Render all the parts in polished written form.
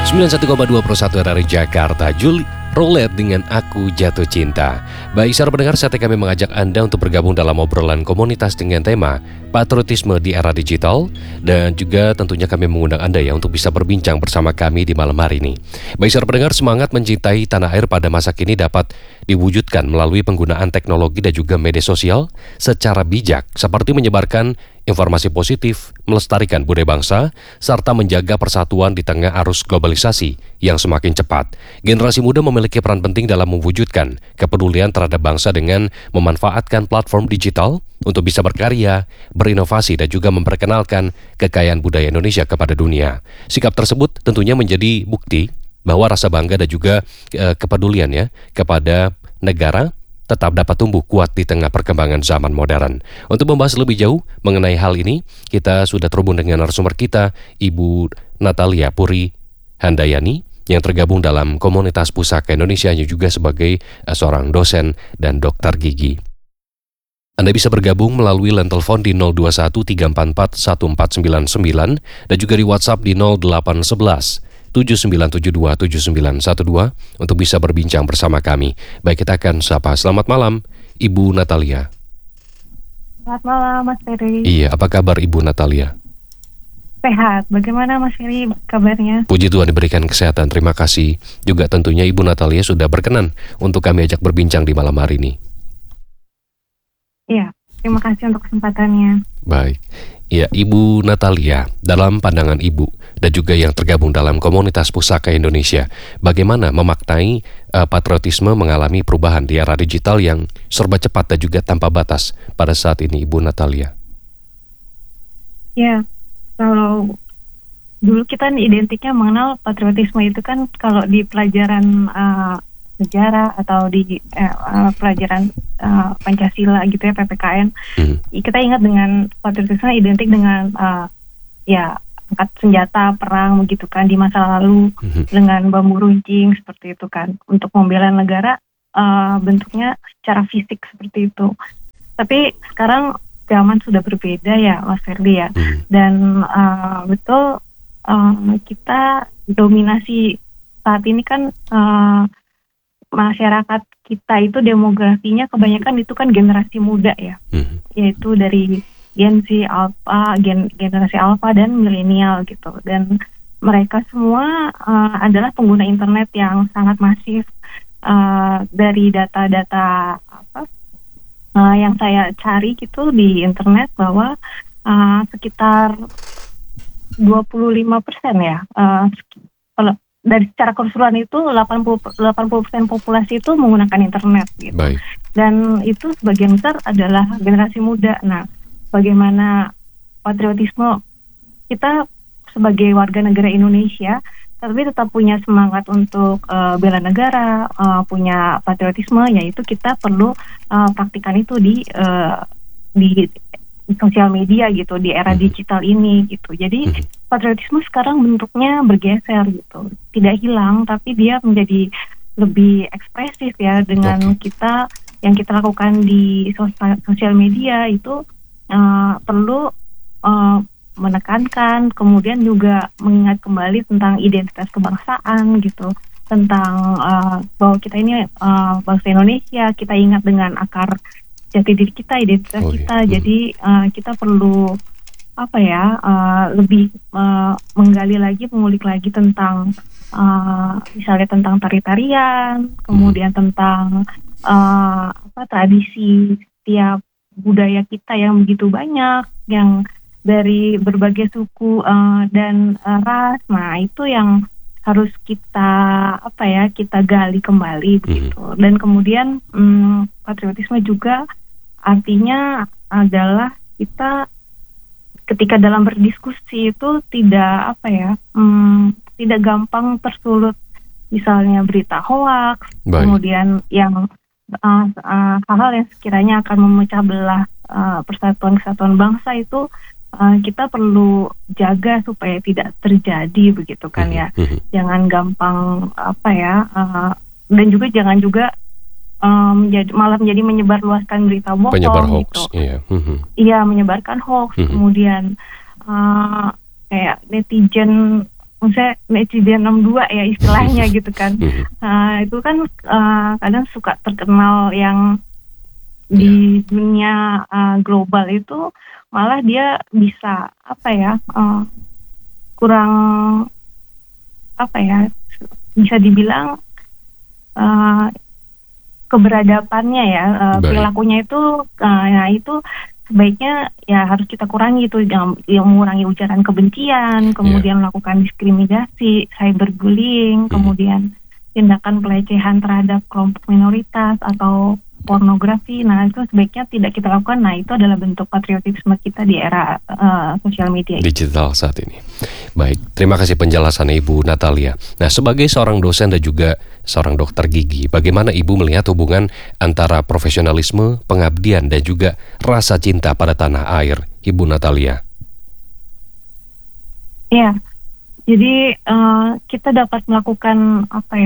91,2 Pro 1 RRI Jakarta. Juli Roulette dengan Aku Jatuh Cinta. Baik, saudara pendengar, saatnya kami mengajak Anda untuk bergabung dalam obrolan komunitas dengan tema patriotisme di era digital. Dan juga tentunya kami mengundang Anda ya untuk bisa berbincang bersama kami di malam hari ini. Baik, saudara pendengar, semangat mencintai tanah air pada masa kini dapat diwujudkan melalui penggunaan teknologi dan juga media sosial secara bijak, seperti menyebarkan informasi positif, melestarikan budaya bangsa, serta menjaga persatuan di tengah arus globalisasi yang semakin cepat. Generasi muda memiliki peran penting dalam mewujudkan kepedulian terhadap bangsa dengan memanfaatkan platform digital untuk bisa berkarya, berinovasi, dan juga memperkenalkan kekayaan budaya Indonesia kepada dunia. Sikap tersebut tentunya menjadi bukti bahwa rasa bangga dan juga kepedulian ya kepada negara tetap dapat tumbuh kuat di tengah perkembangan zaman modern. Untuk membahas lebih jauh mengenai hal ini, kita sudah terhubung dengan narasumber kita, Ibu Natalia Puri Handayani, yang tergabung dalam komunitas Pusaka Indonesia, yang juga sebagai seorang dosen dan dokter gigi. Anda bisa bergabung melalui line telepon di 021-344-1499 dan juga di WhatsApp di 0811 79727912 untuk bisa berbincang bersama kami. Baik, kita akan sapa. Selamat malam, Ibu Natalia. Selamat malam, Mas Ferry. Iya, apa kabar Ibu Natalia? Sehat. Bagaimana Mas Ferry kabarnya? Puji Tuhan diberikan kesehatan. Terima kasih. Juga tentunya Ibu Natalia sudah berkenan untuk kami ajak berbincang di malam hari ini. Iya, terima kasih untuk kesempatannya. Baik. Ya, Ibu Natalia, dalam pandangan Ibu dan juga yang tergabung dalam komunitas Pusaka Indonesia, bagaimana memaknai patriotisme mengalami perubahan di era digital yang serba cepat dan juga tanpa batas pada saat ini, Ibu Natalia? Ya, kalau dulu kita identiknya mengenal patriotisme itu kan kalau di pelajaran sejarah atau di pelajaran Pancasila gitu ya, PPKN, kita ingat dengan patriotisme identik dengan ya angkat senjata perang begitu kan di masa lalu, dengan bambu runcing seperti itu kan untuk membela negara, bentuknya secara fisik seperti itu. Tapi sekarang zaman sudah berbeda ya, Mas Ferdi ya, dan betul kita dominasi saat ini kan masyarakat kita itu demografinya kebanyakan itu kan generasi muda ya, yaitu dari Gen Z, Alpha, generasi Alpha dan milenial gitu. Dan mereka semua adalah pengguna internet yang sangat masif. Dari data-data yang saya cari gitu di internet bahwa sekitar 25% ya, kalau dari secara keseluruhan itu 80% populasi itu menggunakan internet gitu. Baik. Dan itu sebagian besar adalah generasi muda. Nah, bagaimana patriotisme kita sebagai warga negara Indonesia tapi tetap punya semangat untuk bela negara, punya patriotisme, yaitu kita perlu praktikan itu di sosial media gitu, di era digital ini gitu. Jadi patriotisme sekarang bentuknya bergeser gitu, tidak hilang tapi dia menjadi lebih ekspresif ya dengan kita yang kita lakukan di sosial media itu perlu menekankan, kemudian juga mengingat kembali tentang identitas kebangsaan gitu, tentang bahwa kita ini bangsa Indonesia, kita ingat dengan akar jati diri kita, identitas kita. Jadi kita perlu lebih menggali lagi, mengulik lagi tentang misalnya tentang tari-tarian, kemudian tentang tradisi setiap budaya kita yang begitu banyak, yang dari berbagai suku dan ras. Nah, itu yang harus kita kita gali kembali begitu. Dan kemudian patriotisme juga artinya adalah kita ketika dalam berdiskusi itu tidak tidak gampang tersulut misalnya berita hoaks, kemudian yang hal-hal yang sekiranya akan memecah belah persatuan kesatuan bangsa itu kita perlu jaga supaya tidak terjadi begitu kan ya. Jangan gampang dan juga jangan juga malah menjadi menyebarluaskan berita bohong, penyebar hoax, gitu. Iya. Iya, menyebarkan hoax. Kemudian kayak netizen misalnya netizen 62 ya istilahnya gitu kan. Itu kan kadang suka terkenal yang di dunia global itu malah dia bisa kurang bisa dibilang keberadabannya ya, perilakunya itu itu sebaiknya ya harus kita kurangi itu, yang mengurangi ujaran kebencian, kemudian melakukan diskriminasi, cyberbullying, kemudian tindakan pelecehan terhadap kelompok minoritas atau pornografi. Nah, itu sebaiknya tidak kita lakukan. Nah, itu adalah bentuk patriotisme kita di era sosial media digital saat ini. Baik, terima kasih penjelasannya Ibu Natalia. Nah, sebagai seorang dosen dan juga seorang dokter gigi, bagaimana Ibu melihat hubungan antara profesionalisme, pengabdian, dan juga rasa cinta pada tanah air, Ibu Natalia? Ya, jadi kita dapat melakukan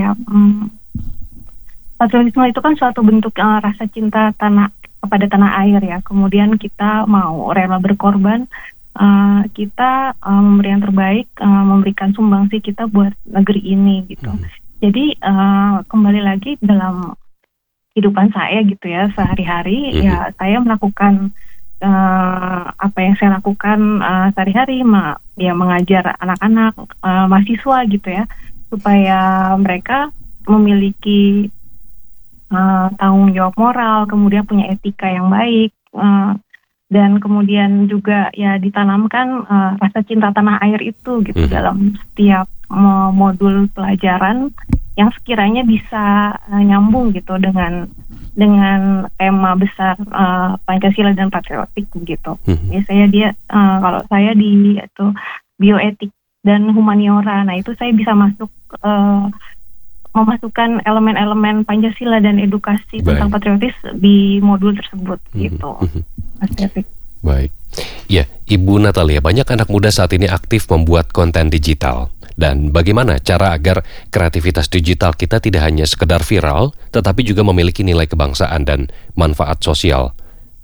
patriotisme itu kan suatu bentuk rasa cinta kepada tanah air ya. Kemudian kita mau rela berkorban, kita memberi yang terbaik, memberikan sumbangsi kita buat negeri ini gitu. Jadi kembali lagi dalam kehidupan saya gitu ya, sehari-hari ya saya melakukan apa yang saya lakukan sehari-hari, mengajar anak-anak, mahasiswa gitu ya, supaya mereka memiliki tanggung jawab moral, kemudian punya etika yang baik, dan kemudian juga ya ditanamkan rasa cinta tanah air itu gitu dalam setiap modul pelajaran yang sekiranya bisa nyambung gitu dengan tema besar Pancasila dan patriotik gitu. Biasanya kalau saya di bioetik dan humaniora, nah itu saya bisa memasukkan elemen-elemen Pancasila dan edukasi tentang patriotis di modul tersebut gitu. Mas David. Baik. Ya, Ibu Natalia, banyak anak muda saat ini aktif membuat konten digital. Dan bagaimana cara agar kreativitas digital kita tidak hanya sekedar viral, tetapi juga memiliki nilai kebangsaan dan manfaat sosial?